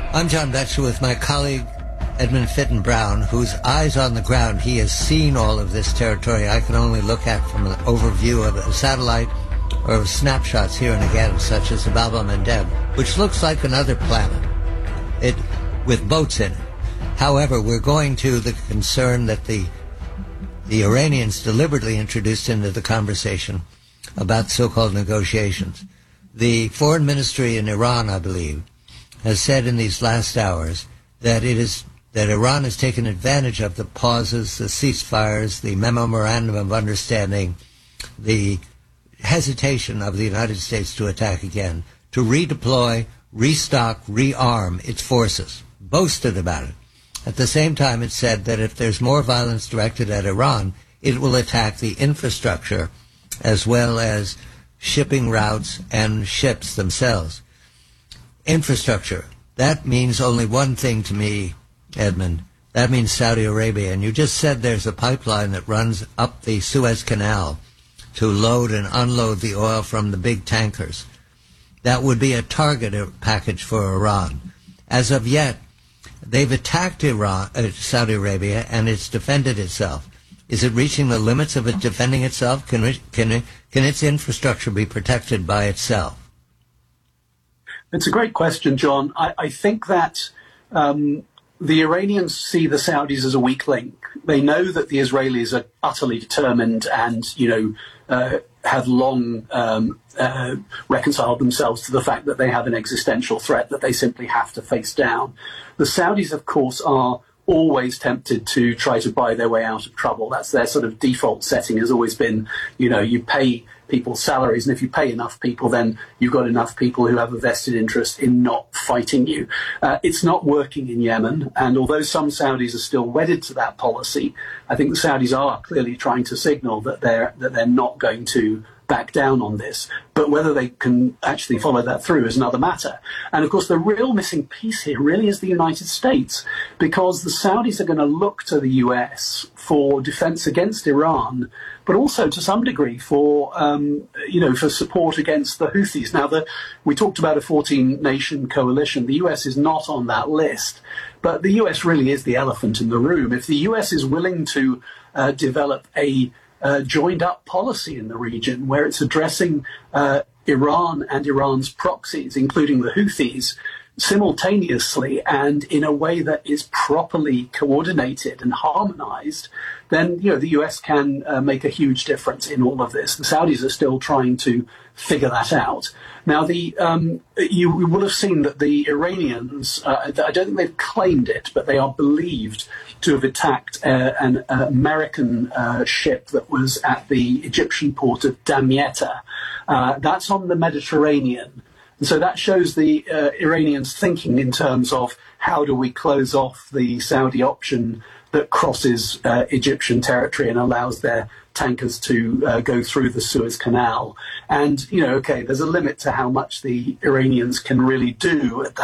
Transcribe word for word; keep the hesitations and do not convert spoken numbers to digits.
I'm John Betcher with my colleague Edmund Fitton Brown, whose eyes on the ground. He has seen all of this territory I can only look at from an overview of a satellite or of snapshots here and again, such as the Bab el-Mandeb, which looks like another planet, it with boats in it. However, we're going to the concern that the the Iranians deliberately introduced into the conversation about so-called negotiations. The foreign ministry in Iran, I believe, has said in these last hours that it is that Iran has taken advantage of the pauses, the ceasefires, the memorandum of understanding, the hesitation of the United States to attack again, to redeploy, restock, rearm its forces. Boasted about it. At the same time, it said that if there's more violence directed at Iran, it will attack the infrastructure as well as shipping routes and ships themselves. Infrastructure. That means only one thing to me, Edmund. That means Saudi Arabia. And you just said there's a pipeline that runs up the Suez Canal to load and unload the oil from the big tankers. That would be a target package for Iran. As of yet, they've attacked Iran, uh, Saudi Arabia, and it's defended itself. Is it reaching the limits of it defending itself? Can it, can it, can its infrastructure be protected by itself? It's a great question, John. I, I think that um, the Iranians see the Saudis as a weak link. They know that the Israelis are utterly determined and, you know, uh, have long um, uh, reconciled themselves to the fact that they have an existential threat that they simply have to face down. The Saudis, of course, are always tempted to try to buy their way out of trouble. That's their sort of default setting, has always been, you know, you pay people's salaries, and if you pay enough people, then you've got enough people who have a vested interest in not fighting you. Uh, it's not working in Yemen, and although some Saudis are still wedded to that policy, I think the Saudis are clearly trying to signal that they're that they're not going to back down on this. But whether they can actually follow that through is another matter. And of course, the real missing piece here really is the United States, because the Saudis are going to look to the U S for defense against Iran, but also to some degree for, um, you know, for support against the Houthis. Now, the, we talked about a fourteen nation coalition. The U S is not on that list, but the U S really is the elephant in the room. If the U S is willing to uh, develop a Uh, joined-up policy in the region where it's addressing uh, Iran and Iran's proxies, including the Houthis, simultaneously and in a way that is properly coordinated and harmonized, then, you know, the U S can uh, make a huge difference in all of this. The Saudis are still trying to figure that out. Now, the um, you, you will have seen that the Iranians, uh, I don't think they've claimed it, but they are believed to have attacked uh, an uh, American uh, ship that was at the Egyptian port of Damietta. Uh, that's on the Mediterranean. And so that shows the uh, Iranians thinking in terms of how do we close off the Saudi option that crosses uh, Egyptian territory and allows their tankers to uh, go through the Suez Canal. And, you know, okay, there's a limit to how much the Iranians can really do at that.